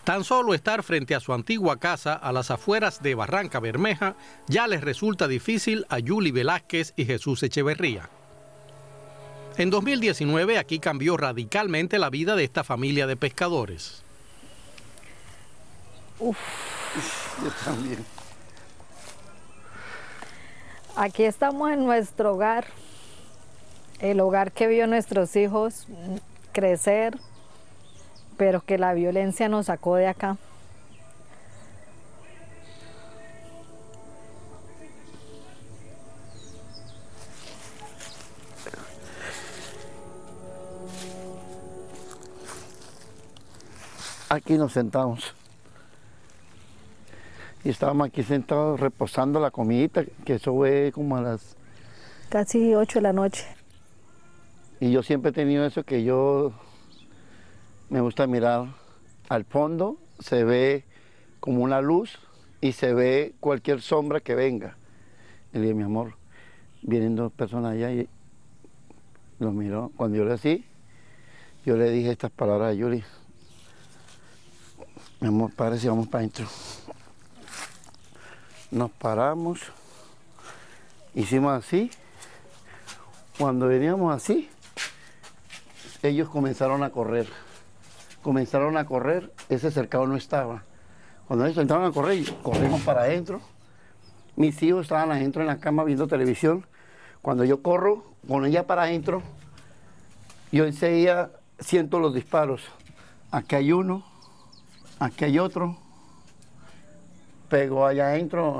Tan solo estar frente a su antigua casa a las afueras de Barranca Bermeja ya les resulta difícil a Yuli Velázquez y Jesús Echeverría. En 2019 aquí cambió radicalmente la vida de esta familia de pescadores. Uf. Yo también. Aquí estamos en nuestro hogar, el hogar que vio nuestros hijos crecer, pero que la violencia nos sacó de acá. Aquí nos sentamos. Y estábamos aquí sentados reposando la comidita, que eso fue como a las... Casi 8 de la noche. Y yo siempre he tenido eso, que yo me gusta mirar al fondo, se ve como una luz y se ve cualquier sombra que venga. Y le dije, mi amor, vienen dos personas allá y los miró. Cuando yo le así, yo le dije estas palabras a Yuri. Mi amor, padre, si vamos para adentro. Nos paramos, hicimos así. Cuando veníamos así, ellos comenzaron a correr. Ese cercado no estaba. Cuando ellos entraron a correr, corrimos para adentro. Mis hijos estaban adentro en la cama viendo televisión. Cuando yo corro con ella para adentro, yo enseguida siento los disparos. Aquí hay uno, aquí hay otro. Pegó allá adentro.